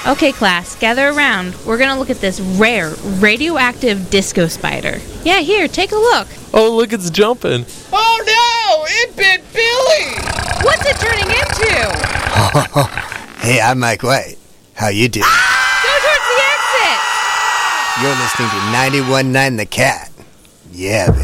Okay, class, gather around. We're gonna look at this rare, radioactive disco spider. Yeah, here, take a look. Oh, look, it's jumping. Oh no! It bit Billy! What's it turning into? Hey, I'm Mike White. How you doing? Go towards the exit! You're listening to 91.9 The Cat. Yeah, baby.